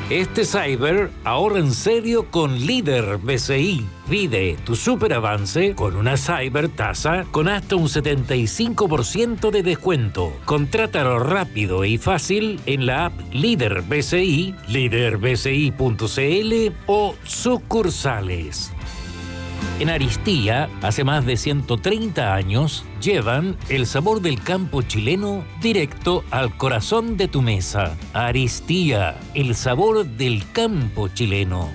Este cyber ahorra en serio con Líder BCI. Pide tu super avance con una cyber tasa con hasta un 75% de descuento. Contrátalo rápido y fácil en la app Líder BCI, líderbci.cl o sucursales. En Aristía, hace más de 130 años, llevan el sabor del campo chileno directo al corazón de tu mesa. Aristía, el sabor del campo chileno.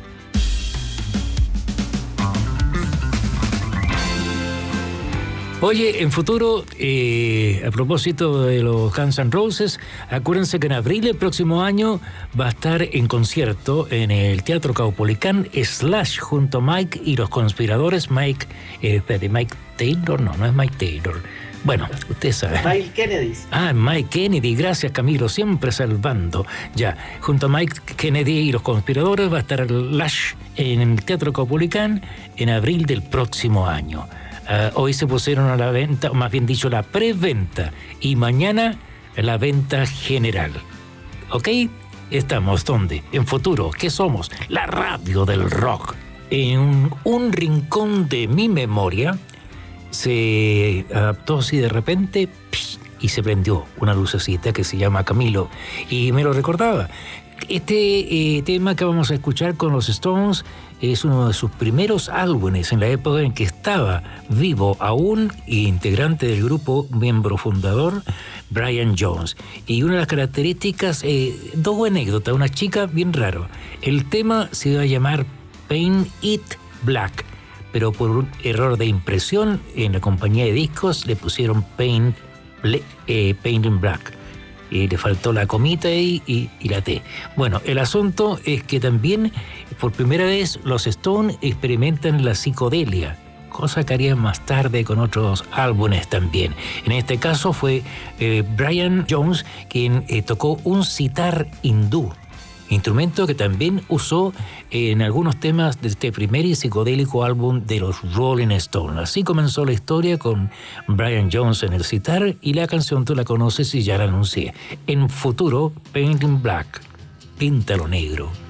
Oye, en futuro, a propósito de los Guns N' Roses, acuérdense que en abril del próximo año va a estar en concierto en el Teatro Caupolicán Slash junto a Mike y los Conspiradores. Mike Taylor, no es Mike Taylor. Bueno, usted sabe. Mike Kennedy. Mike Kennedy, gracias Camilo, siempre salvando. Ya, junto a Mike Kennedy y los Conspiradores va a estar Slash en el Teatro Caupolicán en abril del próximo año. Hoy se pusieron a la venta, o más bien dicho, la preventa, y mañana la venta general. ¿Ok? Estamos, ¿dónde? En Futuro. ¿Qué somos? La radio del rock. En un rincón de mi memoria se adaptó así de repente y se prendió una lucecita que se llama Camilo. Y me lo recordaba. Este tema que vamos a escuchar con los Stones es uno de sus primeros álbumes en la época en que estaba vivo aún y integrante del grupo, miembro fundador, Brian Jones. Y una de las características, dos anécdotas, una chica bien raro. El tema se iba a llamar Paint It Black, pero por un error de impresión en la compañía de discos le pusieron Paint in Black. Le faltó la comita y la T. Bueno, el asunto es que también por primera vez los Stones experimentan la psicodelia, cosa que harían más tarde con otros álbumes también. En este caso fue Brian Jones quien tocó un sitar hindú, instrumento que también usó en algunos temas de este primer y psicodélico álbum de los Rolling Stones. Así comenzó la historia con Brian Jones en el sitar, y la canción tú la conoces y ya la anuncié. En Futuro, Paint in Black, píntalo negro.